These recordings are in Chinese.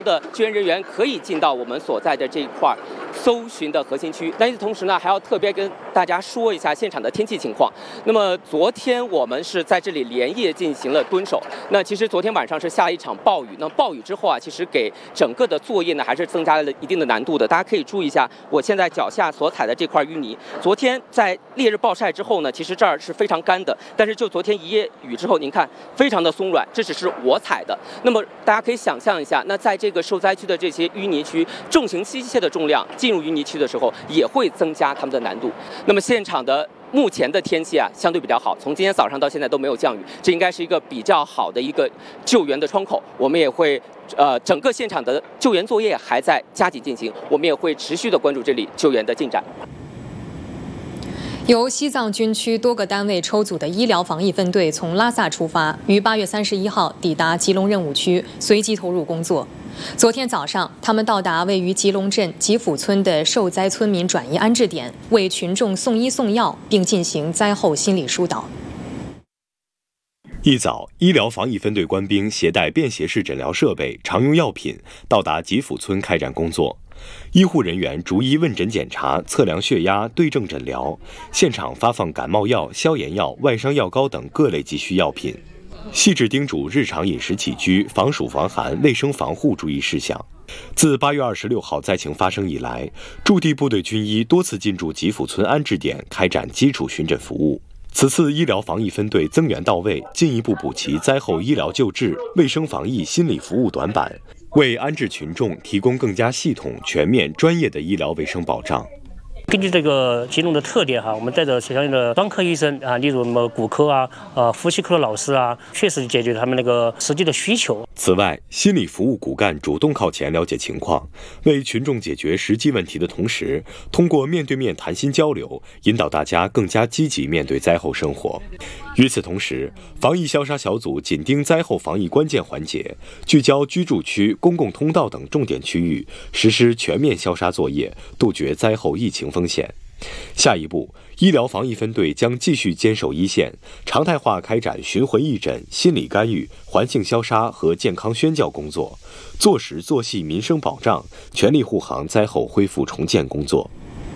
的救援人员可以进到我们所在的这一块搜寻的核心区。但与此同时呢，还要特别跟大家说一下现场的天气情况。那么昨天我们是在这里连夜进行了蹲守。那其实昨天晚上是下了一场暴雨。那暴雨之后啊，其实给整个的作业呢还是增加了一定的难度的。大家可以注意一下我现在脚下所踩的这块淤泥。昨天在烈日暴晒之后呢，其实这儿是非常干的，但是就昨天一夜雨之后，您看非常的松软，这只是我踩的。那么大家可以想象一下，那在这个受灾区的这些淤泥区，重型机械的重量进入淤泥区的时候，也会增加它们的难度。那么现场的目前的天气啊，相对比较好，从今天早上到现在都没有降雨，这应该是一个比较好的一个救援的窗口。我们也会，整个现场的救援作业还在加紧进行，我们也会持续的关注这里救援的进展。 由西藏军区多个单位抽组的医疗防疫分队从拉萨出发，于8月31号抵达吉隆任务区，随即投入工作。昨天早上，他们到达位于吉隆镇吉府村的受灾村民转移安置点，为群众送医送药，并进行灾后心理疏导。 一早，医疗防疫分队官兵携带便携式诊疗设备、常用药品到达吉府村开展工作。医护人员逐一问诊检查、测量血压、对症诊疗，现场发放感冒药、消炎药、外伤药膏等各类急需药品，细致叮嘱日常饮食起居、防暑防寒、卫生防护注意事项。自8月26号灾情发生以来，驻地部队军医多次进驻吉府村安置点，开展基础巡诊服务。此次医疗防疫分队增援到位，进一步补齐灾后医疗救治、卫生防疫心理服务短板，为安置群众提供更加系统、全面、专业的医疗卫生保障。 根据这个吉隆的特点哈，我们带着相应的专科医生啊，例如什么骨科啊、呼吸科的老师啊，确实解决他们那个实际的需求。 此外，心理服务骨干主动靠前了解情况，为群众解决实际问题的同时，通过面对面谈心交流，引导大家更加积极面对灾后生活。与此同时，防疫消杀小组紧盯灾后防疫关键环节，聚焦居住区、公共通道等重点区域，实施全面消杀作业，杜绝灾后疫情风险。下一步，医疗防疫分队将继续坚守一线，常态化开展巡回义诊、心理干预、环境消杀和健康宣教工作，做实做细民生保障，全力护航灾后恢复重建工作。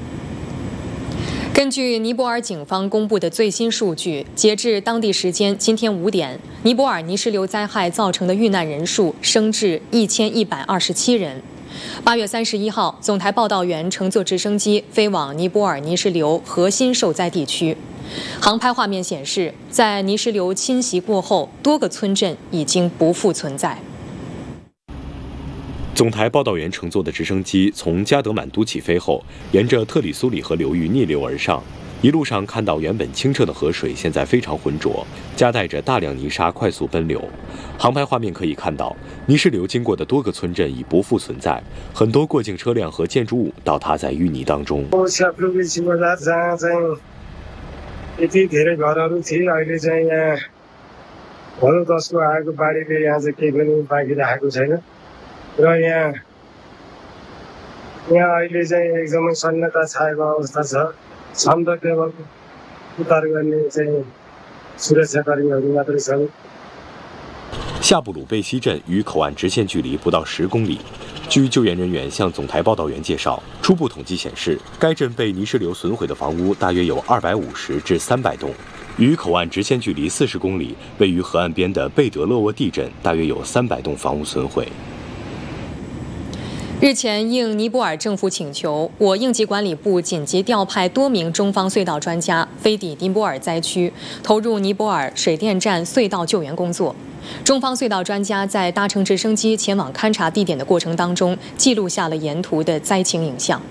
根据尼泊尔警方公布的最新数据，截至当地时间今天5点，尼泊尔泥石流灾害造成的遇难人数升至1127人。8月31号，总台报道员乘坐直升机飞往尼泊尔泥石流核心受灾地区。航拍画面显示，在泥石流侵袭过后，多个村镇已经不复存在。 总台报道员乘坐的直升机从加德满都起飞后，沿着特里苏里河流域逆流而上，一路上看到原本清澈的河水现在非常浑浊，夹带着大量泥沙快速奔流。航拍画面可以看到，泥石流经过的多个村镇已不复存在，很多过境车辆和建筑物倒塌在淤泥当中。 र यहाँ अहिले चाहिँ एकदमै सन्नता छाएको अवस्था छ। क्षमता केवल उद्धार गर्ने चाहिँ सुरक्षाकर्मीहरू मात्रै छन्。 夏布鲁贝西镇与口岸直线距离不到10公里。据救援人员向总台报道员介绍，初步统计显示，该镇被泥石流损毁的房屋大约有250至300栋。与口岸直线距离40公里，位于河岸边的贝德勒沃地镇大约有300栋房屋损毁。 日前，应尼泊尔政府请求，我应急管理部紧急调派多名中方隧道专家飞抵尼泊尔灾区，投入尼泊尔水电站隧道救援工作。中方隧道专家在搭乘直升机前往勘察地点的过程当中，记录下了沿途的灾情影像。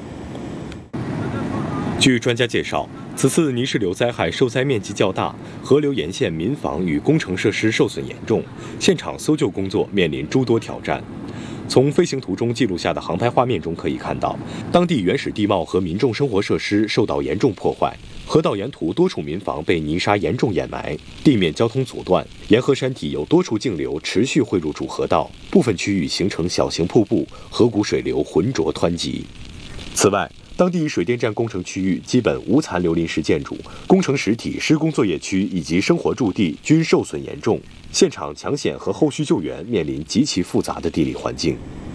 据专家介绍，此次泥石流灾害受灾面积较大，河流沿线民房与工程设施受损严重，现场搜救工作面临诸多挑战。从飞行途中记录下的航拍画面中可以看到，当地原始地貌和民众生活设施受到严重破坏，河道沿途多处民房被泥沙严重掩埋，地面交通阻断，沿河山体有多处径流持续汇入主河道，部分区域形成小型瀑布，河谷水流浑浊湍急。此外，当地水电站工程区域基本无残留临时建筑，工程实体、施工作业区以及生活驻地均受损严重，现场抢险和后续救援面临极其复杂的地理环境。